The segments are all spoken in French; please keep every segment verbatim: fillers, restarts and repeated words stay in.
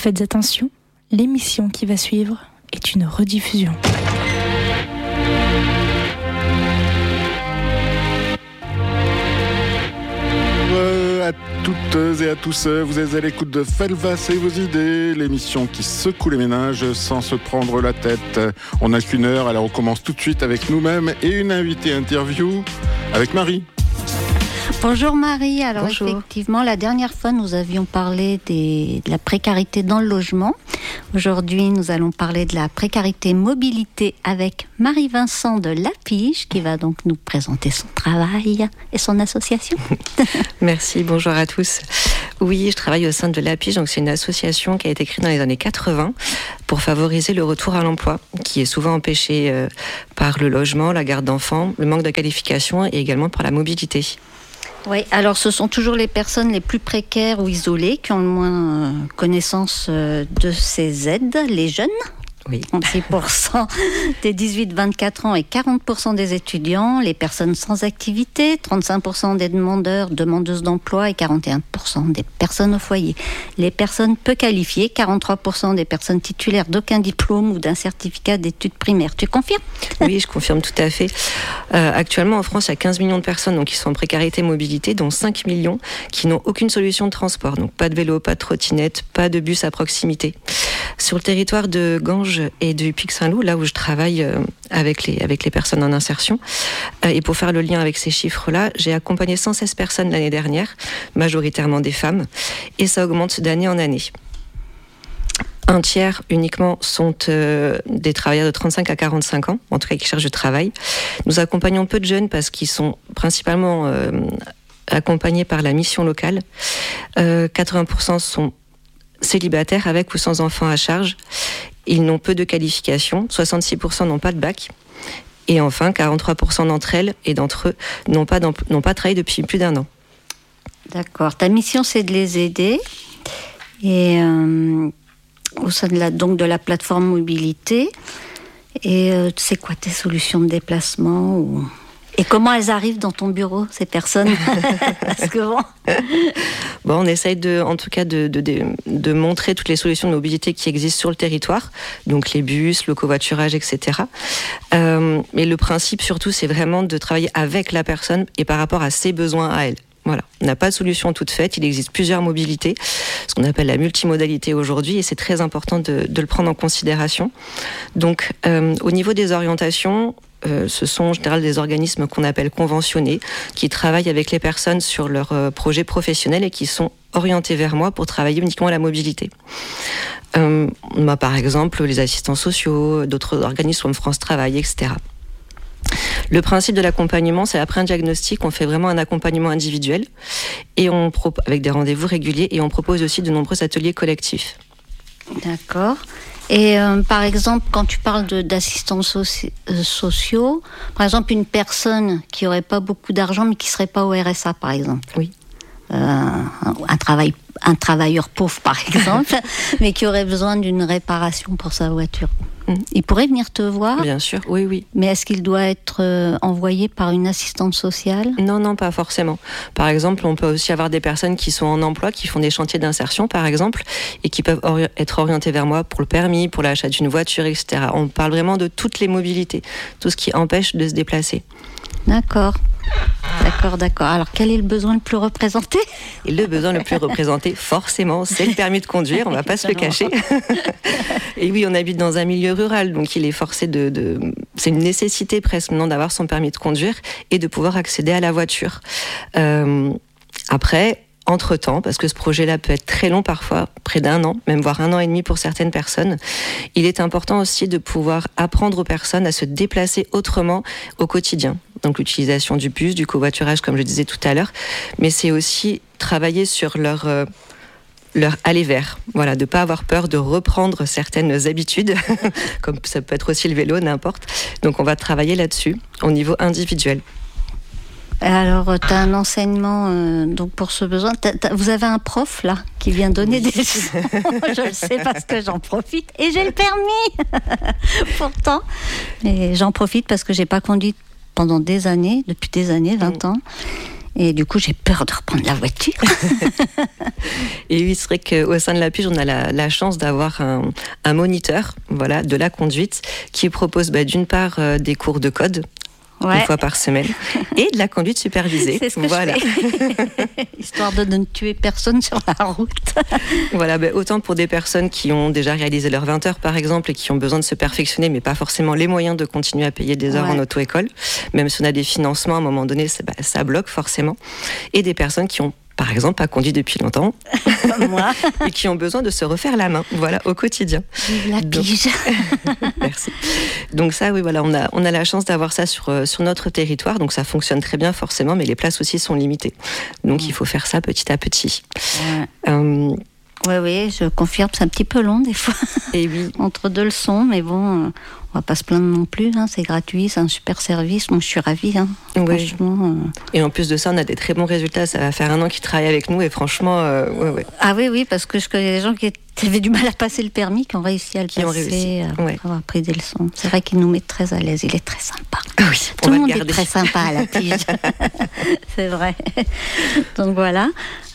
Faites attention, l'émission qui va suivre est une rediffusion. Euh, à toutes et à tous, vous êtes à l'écoute de Felvas et vos idées, l'émission qui secoue les ménages sans se prendre la tête. On n'a qu'une heure, alors on commence tout de suite avec nous-mêmes et une invitée interview avec Marie. Bonjour Marie, alors Bonjour. Effectivement la dernière fois nous avions parlé des, de la précarité dans le logement. Aujourd'hui nous allons parler de la précarité mobilité avec Marie-Vincent de Lapige qui va donc nous présenter son travail et son association. Merci, bonjour à tous. Oui, je travaille au sein de Lapige, donc c'est une association qui a été créée dans les années quatre-vingts pour favoriser le retour à l'emploi qui est souvent empêché euh, par le logement, la garde d'enfants, le manque de qualification et également par la mobilité. Oui, alors ce sont toujours les personnes les plus précaires ou isolées qui ont le moins euh, connaissance euh, de ces aides, les jeunes. Oui. trente-six pour cent des dix-huit vingt-quatre ans et quarante pour cent des étudiants, les personnes sans activité, trente-cinq pour cent des demandeurs, demandeuses d'emploi et quarante et un pour cent des personnes au foyer. Les personnes peu qualifiées, quarante-trois pour cent des personnes titulaires d'aucun diplôme ou d'un certificat d'études primaires. Tu confirmes ? Oui, je confirme tout à fait. Euh, actuellement, en France, il y a quinze millions de personnes donc, qui sont en précarité mobilité, dont cinq millions qui n'ont aucune solution de transport. Donc pas de vélo, pas de trottinette, pas de bus à proximité. Sur le territoire de Ganges et du Pic-Saint-Loup, là où je travaille euh, avec, les, avec les personnes en insertion, euh, et pour faire le lien avec ces chiffres-là, j'ai accompagné cent seize personnes l'année dernière, majoritairement des femmes, et ça augmente d'année en année. Un tiers uniquement sont euh, des travailleurs de trente-cinq à quarante-cinq ans, en tout cas qui cherchent du travail. Nous accompagnons peu de jeunes parce qu'ils sont principalement euh, accompagnés par la mission locale. Euh, quatre-vingts pour cent sont célibataires avec ou sans enfants à charge. Ils n'ont peu de qualifications, soixante-six pour cent n'ont pas de bac. Et enfin, quarante-trois pour cent d'entre elles et d'entre eux n'ont pas, n'ont pas travaillé depuis plus d'un an. D'accord. Ta mission, c'est de les aider. Et euh, au sein de la, donc de la plateforme mobilité. Et euh, c'est quoi tes solutions de déplacement ou... Et comment elles arrivent dans ton bureau, ces personnes ? Parce que bon... Bon, on essaye de, en tout cas de, de, de, de montrer toutes les solutions de mobilité qui existent sur le territoire, donc les bus, le covoiturage, et cetera. Euh, mais le principe surtout, c'est vraiment de travailler avec la personne et par rapport à ses besoins à elle. Voilà, on n'a pas de solution toute faite, il existe plusieurs mobilités, ce qu'on appelle la multimodalité aujourd'hui, et c'est très important de, de le prendre en considération. Donc, euh, au niveau des orientations, euh, ce sont en général des organismes qu'on appelle conventionnés, qui travaillent avec les personnes sur leurs euh, projets professionnels et qui sont orientés vers moi pour travailler uniquement à la mobilité. Euh, on a par exemple les assistants sociaux, d'autres organismes comme France Travail, et cetera. Le principe de l'accompagnement, c'est après un diagnostic, on fait vraiment un accompagnement individuel et on pro- avec des rendez-vous réguliers et on propose aussi de nombreux ateliers collectifs. D'accord. Et euh, par exemple, quand tu parles de, d'assistants soci- euh, sociaux, par exemple, une personne qui n'aurait pas beaucoup d'argent mais qui ne serait pas au R S A, par exemple. Oui. Euh, un, un, travail, un travailleur pauvre, par exemple, mais qui aurait besoin d'une réparation pour sa voiture. Mmh. Il pourrait venir te voir ? Bien sûr, oui, oui. Mais est-ce qu'il doit être euh, envoyé par une assistante sociale ? Non, non, pas forcément. Par exemple, on peut aussi avoir des personnes qui sont en emploi, qui font des chantiers d'insertion, par exemple, et qui peuvent ori- être orientées vers moi pour le permis, pour l'achat d'une voiture, et cetera. On parle vraiment de toutes les mobilités, tout ce qui empêche de se déplacer. D'accord. D'accord, d'accord. Alors, quel est le besoin le plus représenté ? Et le besoin le plus représenté, forcément, c'est le permis de conduire, on ne va pas se le cacher. Et oui, on habite dans un milieu rural, donc il est forcé de... de... C'est une nécessité presque maintenant d'avoir son permis de conduire et de pouvoir accéder à la voiture. Euh, après... Entre-temps, parce que ce projet-là peut être très long parfois, près d'un an, même voire un an et demi pour certaines personnes, il est important aussi de pouvoir apprendre aux personnes à se déplacer autrement au quotidien. Donc l'utilisation du bus, du covoiturage, comme je disais tout à l'heure, mais c'est aussi travailler sur leur... Euh, leur aller vers, voilà, de ne pas avoir peur de reprendre certaines habitudes, comme ça peut être aussi le vélo, n'importe. Donc on va travailler là-dessus, au niveau individuel. Alors, tu as un enseignement euh, donc pour ce besoin. T'as, t'as, vous avez un prof, là, qui vient donner oui. des leçons. Je le sais parce que j'en profite. Et j'ai le permis pourtant. Et j'en profite parce que je n'ai pas conduit pendant des années, depuis des années, vingt ans. Et du coup, j'ai peur de reprendre la voiture. Et oui, c'est vrai qu'au sein de la Pige, on a la, la chance d'avoir un, un moniteur, voilà, de la conduite qui propose bah, d'une part euh, des cours de code. Ouais. Une fois par semaine, et de la conduite supervisée. C'est ce que voilà. je fais. Histoire de ne tuer personne sur la route. Voilà, ben, autant pour des personnes qui ont déjà réalisé leurs vingt heures, par exemple, et qui ont besoin de se perfectionner, mais pas forcément les moyens de continuer à payer des heures ouais. en auto-école. Même si on a des financements, à un moment donné, ça, ben, ça bloque forcément. Et des personnes qui ont par exemple, pas conduit depuis longtemps, comme moi, et qui ont besoin de se refaire la main, voilà, au quotidien. La Pige. Donc, merci. Donc ça, oui, voilà, on a, on a la chance d'avoir ça sur, sur notre territoire, donc ça fonctionne très bien forcément, mais les places aussi sont limitées. Donc mmh. il faut faire ça petit à petit. Ouais. Euh, Oui, oui, je confirme, c'est un petit peu long des fois, et oui. entre deux leçons, mais bon, euh, on va pas se plaindre non plus, hein, c'est gratuit, c'est un super service, moi je suis ravie, hein, oui. franchement. Euh... Et en plus de ça, on a des très bons résultats, ça va faire un an qu'ils travaillent avec nous, et franchement, euh, ouais, ouais. Ah oui, oui, parce que je connais des gens qui avaient du mal à passer le permis, qui ont réussi à le qui passer, ont réussi. après Ouais. avoir pris des leçons. C'est vrai qu'il nous met très à l'aise, il est très sympa. Ah oui, tout le monde est très sympa à la Pige, c'est vrai. Donc voilà.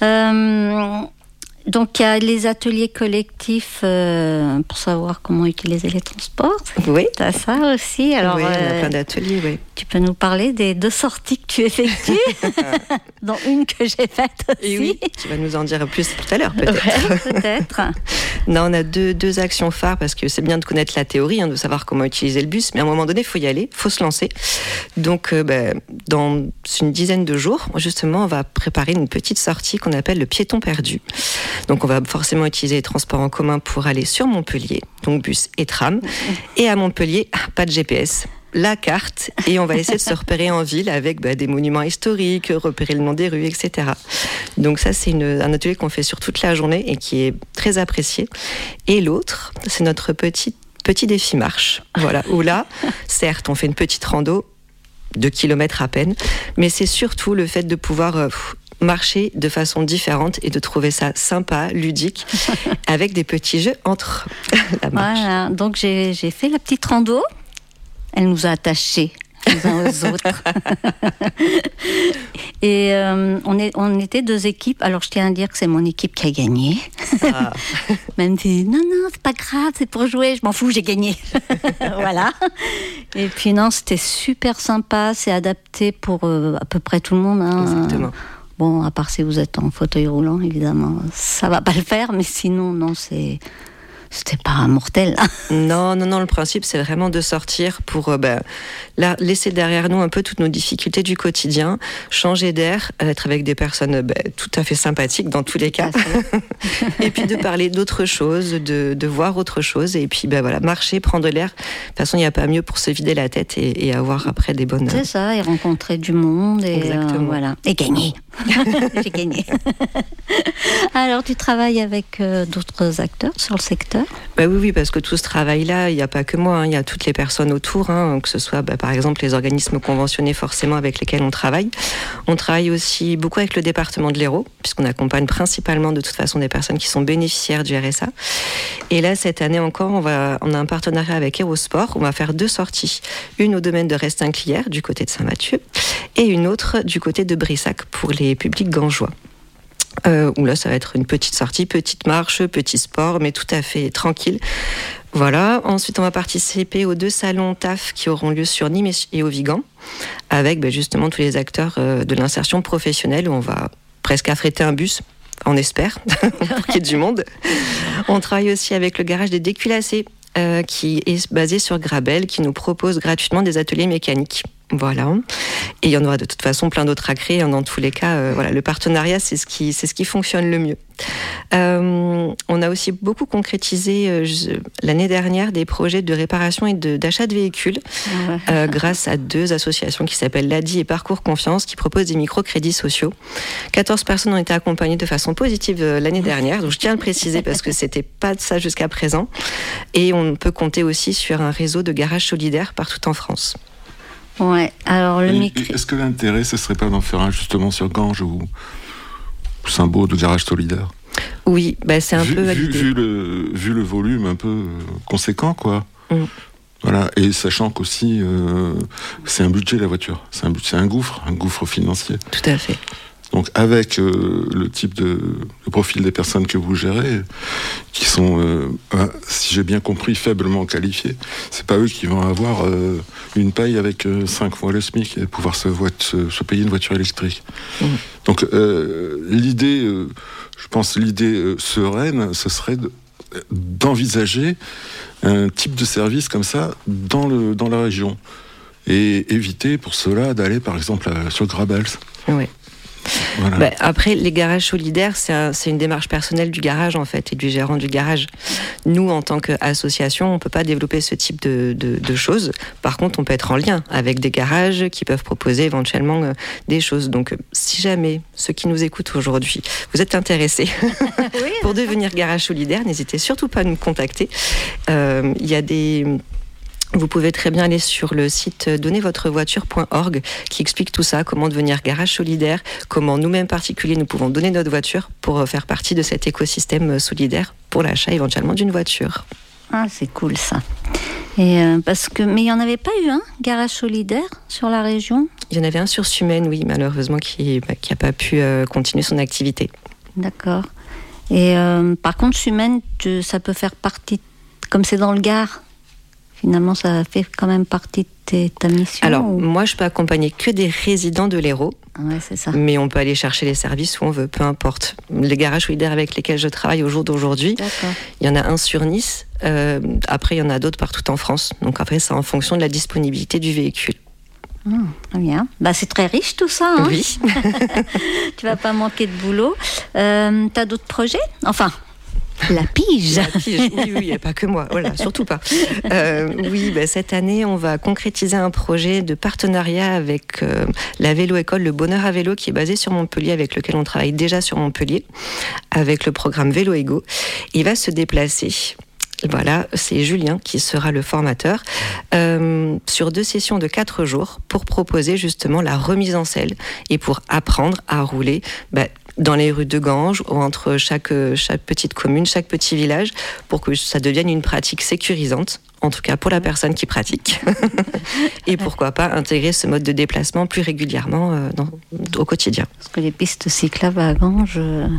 Euh... Donc, il y a les ateliers collectifs euh, pour savoir comment utiliser les transports. Oui. Tu as ça aussi. Alors, oui, on a euh, plein d'ateliers, oui. Tu peux nous parler des deux sorties que tu effectues, dont une que j'ai faite aussi. Et oui, tu vas nous en dire plus tout à l'heure, peut-être. Ouais, peut-être. Non, on a deux, deux actions phares, parce que c'est bien de connaître la théorie, hein, de savoir comment utiliser le bus, mais à un moment donné, il faut y aller, il faut se lancer. Donc, euh, bah, dans une dizaine de jours, justement, on va préparer une petite sortie qu'on appelle le piéton perdu. Donc on va forcément utiliser les transports en commun pour aller sur Montpellier, donc bus et tram. Et à Montpellier, pas de G P S, la carte, et on va essayer de se repérer en ville avec bah, des monuments historiques, repérer le nom des rues, et cetera. Donc ça, c'est une, un atelier qu'on fait sur toute la journée et qui est très apprécié. Et l'autre, c'est notre petit, petit défi marche. Voilà, où là, certes, on fait une petite rando, deux kilomètres à peine, mais c'est surtout le fait de pouvoir... Euh, marcher de façon différente et de trouver ça sympa, ludique, avec des petits jeux entre la marche. Voilà, donc j'ai, j'ai fait la petite rando. Elle nous a attachés les uns aux autres. Et euh, on, est, on était deux équipes. Alors je tiens à dire que c'est mon équipe qui a gagné. Ah. Même si non, non, c'est pas grave, c'est pour jouer, je m'en fous, j'ai gagné. Voilà. Et puis non, c'était super sympa, c'est adapté pour euh, à peu près tout le monde. Hein. Exactement. Bon, à part si vous êtes en fauteuil roulant, évidemment, ça va pas le faire, mais sinon, non, c'est... C'était pas mortel. Non, non, non, le principe, c'est vraiment de sortir pour euh, ben, là, laisser derrière nous un peu toutes nos difficultés du quotidien, changer d'air, être avec des personnes ben, tout à fait sympathiques dans tous les cas, et puis de parler d'autre chose, de, de voir autre chose, et puis ben, voilà, marcher, prendre l'air. De toute façon, il n'y a pas mieux pour se vider la tête et, et avoir après des bonnes... C'est ça, et rencontrer du monde, et, Exactement. Euh, voilà. Et gagner. J'ai gagné. Alors, tu travailles avec euh, d'autres acteurs sur le secteur ? Bah oui, oui, parce que tout ce travail-là, il n'y a pas que moi, hein, il y a toutes les personnes autour, hein, que ce soit bah, par exemple les organismes conventionnés forcément avec lesquels on travaille. On travaille aussi beaucoup avec le département de l'Hérault, puisqu'on accompagne principalement de toute façon des personnes qui sont bénéficiaires du R S A. Et là, cette année encore, on, va, on a un partenariat avec Hérosport. On va faire deux sorties. Une au domaine de Restinclière, du côté de Saint-Mathieu, et une autre du côté de Brissac, pour les publics gangeois. Euh, où là, ça va être une petite sortie, petite marche, petit sport, mais tout à fait tranquille. Voilà. Ensuite, on va participer aux deux salons T A F qui auront lieu sur Nîmes et au Vigan, avec ben, justement tous les acteurs euh, de l'insertion professionnelle, où on va presque affréter un bus, on espère, pour qu'il y ait du monde. On travaille aussi avec le garage des Déculassés, euh, qui est basé sur Grabel, qui nous propose gratuitement des ateliers mécaniques. Voilà. Et il y en aura de toute façon plein d'autres à créer. Hein. Dans tous les cas, euh, voilà, le partenariat, c'est ce qui, c'est ce qui fonctionne le mieux. Euh, on a aussi beaucoup concrétisé euh, je, l'année dernière des projets de réparation et de, d'achat de véhicules ouais. euh, grâce à deux associations qui s'appellent l'A D I et Parcours Confiance, qui proposent des microcrédits sociaux. quatorze personnes ont été accompagnées de façon positive euh, l'année dernière. Donc je tiens à le préciser parce que c'était pas de ça jusqu'à présent. Et on peut compter aussi sur un réseau de garages solidaires partout en France. Ouais, alors le micro... Est-ce que l'intérêt, ce serait pas d'en faire un justement sur Ganges ou Saint-Beau de garage solidaire ? Oui, bah c'est un vu, peu vu, validé. Vu le, vu le volume un peu conséquent, quoi. Mm. Voilà, et sachant qu'aussi, euh, c'est un budget la voiture. C'est un, c'est un gouffre, un gouffre financier. Tout à fait. Donc avec euh, le type de, de profil des personnes que vous gérez, qui sont, euh, euh, si j'ai bien compris, faiblement qualifiés, c'est pas eux qui vont avoir euh, une paye avec euh, cinq fois le SMIC et pouvoir se, se, se payer une voiture électrique. Mmh. Donc euh, l'idée, euh, je pense l'idée euh, sereine, ce serait de, d'envisager un type de service comme ça dans, le, dans la région. Et éviter pour cela d'aller par exemple à, sur Grabels. Oui. Voilà. Bah, après, les garages solidaires, c'est, un, c'est une démarche personnelle du garage en fait, et du gérant du garage. Nous, en tant qu'association, on ne peut pas développer ce type de, de, de choses. Par contre, on peut être en lien avec des garages qui peuvent proposer éventuellement euh, des choses. Donc, euh, si jamais ceux qui nous écoutent aujourd'hui, vous êtes intéressés oui, pour devenir garage solidaire, n'hésitez surtout pas à nous contacter. Il euh, y a des... Vous pouvez très bien aller sur le site donnez votre voiture point org qui explique tout ça, comment devenir garage solidaire, comment nous-mêmes particuliers nous pouvons donner notre voiture pour faire partie de cet écosystème solidaire pour l'achat éventuellement d'une voiture. Ah, c'est cool ça. Et euh, parce que, mais il n'y en avait pas eu un, garage solidaire sur la région ? Il y en avait un sur Sumène, oui, malheureusement, qui n'a bah, pas pu euh, continuer son activité. D'accord. Et euh, par contre, Sumène, tu, ça peut faire partie, comme c'est dans le Gard, finalement, ça fait quand même partie de tes, ta mission. Alors, ou... moi, je peux accompagner que des résidents de l'Hérault. Ouais, c'est ça. Mais on peut aller chercher les services où on veut, peu importe. Les garages solidaires avec lesquels je travaille au jour d'aujourd'hui, D'accord. il y en a un sur Nice. Euh, après, il y en a d'autres partout en France. Donc après, c'est en fonction de la disponibilité du véhicule. Mmh, très bien. Bah, c'est très riche tout ça. Hein. Oui. Tu vas pas manquer de boulot. Euh, t'as d'autres projets ? Enfin... La pige. La pige, oui, oui, et pas que moi, voilà, surtout pas. Euh, oui, bah, cette année, on va concrétiser un projet de partenariat avec euh, la vélo-école Le Bonheur à Vélo, qui est basée sur Montpellier, avec lequel on travaille déjà sur Montpellier, avec le programme Vélo Ego. Il va se déplacer. Voilà, c'est Julien qui sera le formateur euh, sur deux sessions de quatre jours pour proposer justement la remise en selle et pour apprendre à rouler bah, dans les rues de Ganges ou entre chaque, chaque petite commune, chaque petit village, pour que ça devienne une pratique sécurisante, en tout cas pour la personne qui pratique. Et pourquoi pas intégrer ce mode de déplacement plus régulièrement euh, dans, au quotidien. Parce que les pistes cyclables à Ganges... Euh...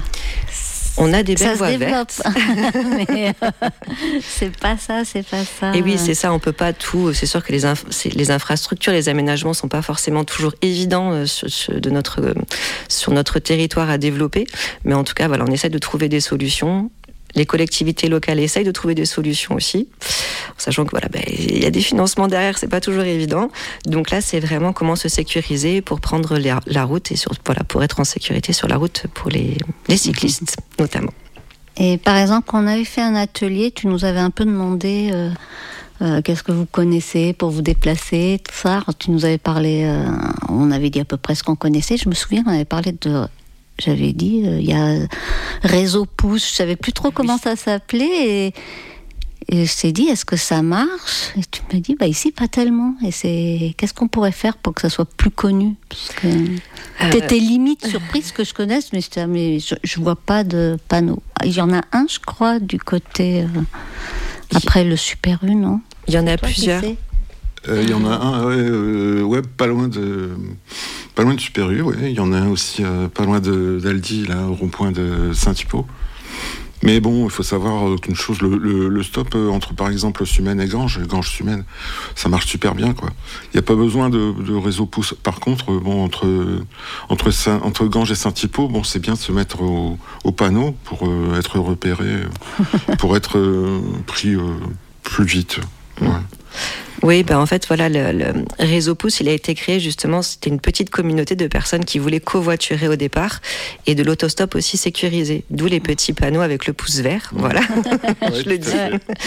On a des belles voies vertes. Mais euh, c'est pas ça, c'est pas ça. Et oui, c'est ça, on peut pas tout. C'est sûr que les, inf- c'est, les infrastructures, les aménagements sont pas forcément toujours évidents euh, sur, sur, de notre, euh, sur notre territoire à développer. Mais en tout cas, voilà, on essaie de trouver des solutions. Les collectivités locales essayent de trouver des solutions aussi, sachant que voilà, ben, y a des financements derrière, c'est pas toujours évident. Donc là, c'est vraiment comment se sécuriser pour prendre la, la route et sur, voilà, pour être en sécurité sur la route pour les, les cyclistes notamment. Et par exemple, quand on avait fait un atelier, tu nous avais un peu demandé euh, euh, qu'est-ce que vous connaissez pour vous déplacer, tout ça. Alors, tu nous avais parlé, euh, on avait dit à peu près ce qu'on connaissait. Je me souviens, on avait parlé de... J'avais dit, il euh, y a Réseau Pouce, je ne savais plus trop comment oui. ça s'appelait. Et, et je t'ai dit, est-ce que ça marche ? Et tu me dis, bah ici, pas tellement. Et c'est, qu'est-ce qu'on pourrait faire pour que ça soit plus connu ? Parce que euh... t'étais limite surprise que je connaisse, mais, mais je ne vois pas de panneau. Il y en a un, je crois, du côté... Euh, après le Super U, non ? Il y en a Toi, plusieurs. Il euh, y en a un, ouais, euh, ouais, pas loin de, pas loin de Super U, ouais. Il y en a un aussi euh, pas loin de, d'Aldi, là, au rond-point de Saint-Hippo. Mais bon, il faut savoir euh, qu'une chose, le, le, le stop euh, entre par exemple Sumène et Ganges, Ganges-Sumène, ça marche super bien, quoi. Il n'y a pas besoin de, de réseau pouce. Par contre, euh, bon, entre, entre, Saint, entre Ganges et Saint-Hippo, bon, c'est bien de se mettre au, au panneau pour euh, être repéré, euh, pour être euh, pris euh, plus vite. Ouais. Oui, ben en fait, voilà, le, le réseau Pouce, il a été créé justement, c'était une petite communauté de personnes qui voulaient covoiturer au départ et de l'autostop aussi sécurisé. D'où les petits panneaux avec le pouce vert, ouais. Voilà, ouais, je le dis.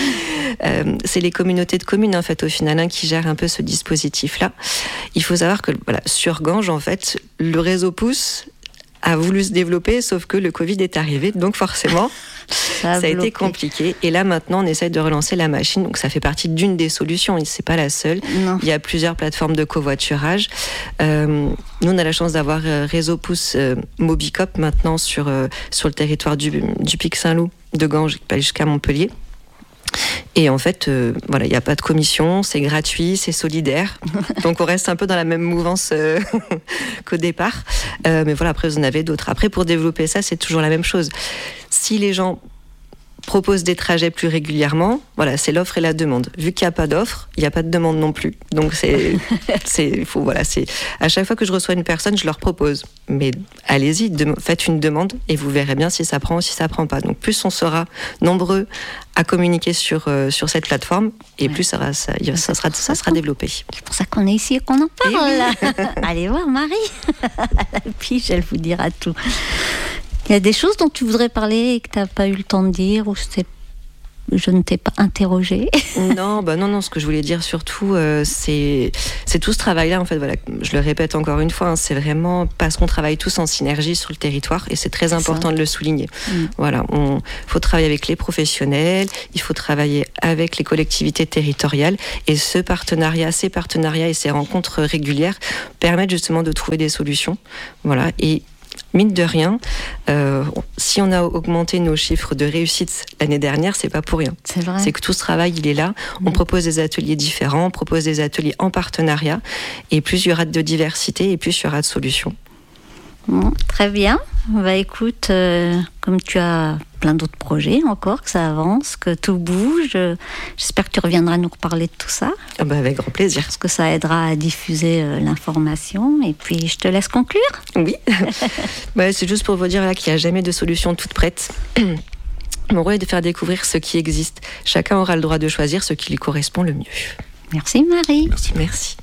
Euh, c'est les communautés de communes, en fait, au final, hein, qui gèrent un peu ce dispositif-là. Il faut savoir que, voilà, sur Ganges, en fait, le réseau Pouce a voulu se développer, sauf que le Covid est arrivé, donc forcément, ça a, ça a été compliqué. Et là, maintenant, on essaie de relancer la machine, donc ça fait partie d'une des solutions, et c'est pas la seule. Non. Il y a plusieurs plateformes de covoiturage. Euh, nous, on a la chance d'avoir euh, Réseau Pouce euh, Mobicop maintenant sur, euh, sur le territoire du, du Pic Saint-Loup, de Ganges jusqu'à Montpellier. Et en fait, euh, voilà, il n'y a pas de commission, c'est gratuit, c'est solidaire. Donc on reste un peu dans la même mouvance euh, qu'au départ. Euh, mais voilà, après vous en avez d'autres. Après, pour développer ça, c'est toujours la même chose. Si les gens proposent des trajets plus régulièrement, voilà, c'est l'offre et la demande. Vu qu'il n'y a pas d'offre, il n'y a pas de demande non plus. Donc c'est, c'est, faut, voilà, c'est à chaque fois que je reçois une personne, je leur propose. Mais allez-y, de, faites une demande et vous verrez bien si ça prend ou si ça prend pas. Donc plus on sera nombreux à communiquer sur euh, sur cette plateforme, et ouais. plus ça, sera, ça, ça sera ça sera développé. C'est pour ça qu'on est ici et qu'on en parle. Oui. Allez voir Marie, la pige, elle vous dira tout. Il y a des choses dont tu voudrais parler et que tu n'as pas eu le temps de dire, ou c'est... je ne t'ai pas interrogée. Non, bah non, non. Ce que je voulais dire surtout, euh, c'est, c'est tout ce travail-là. En fait, voilà, je le répète encore une fois, hein, c'est vraiment parce qu'on travaille tous en synergie sur le territoire, et c'est très c'est important ça. de le souligner. Mmh. Voilà, on faut travailler avec les professionnels, il faut travailler avec les collectivités territoriales, et ce partenariat, ces partenariats et ces rencontres régulières permettent justement de trouver des solutions. Voilà, et mine de rien, euh, si on a augmenté nos chiffres de réussite l'année dernière, c'est pas pour rien. C'est vrai. C'est que tout ce travail, il est là. On mmh. propose des ateliers différents, on propose des ateliers en partenariat, et plus il y aura de diversité, et plus il y aura de solutions. Bon, très bien. Bah écoute, euh, comme tu as plein d'autres projets encore, que ça avance, que tout bouge, euh, j'espère que tu reviendras nous reparler de tout ça. Ah bah avec grand plaisir. Parce que ça aidera à diffuser euh, l'information. Et puis je te laisse conclure. Oui. bah, c'est juste pour vous dire là, qu'il n'y a jamais de solution toute prête. Mon rôle est de faire découvrir ce qui existe. Chacun aura le droit de choisir ce qui lui correspond le mieux. Merci Marie. Merci. Merci.